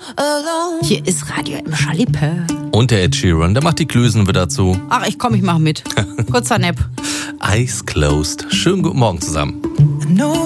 Hier ist Radio M. Schalippe. Und der Ed Sheeran, der macht die Klösen wieder zu. Ach, ich mach mit. Kurzer Nap. Eyes closed. Schönen guten Morgen zusammen.